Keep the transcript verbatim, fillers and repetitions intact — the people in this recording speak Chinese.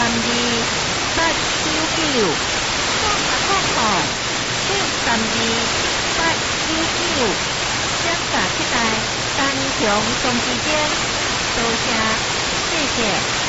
三二八九九，空空空空，九三二八九九，感谢期待单雄双之间，多谢，谢谢。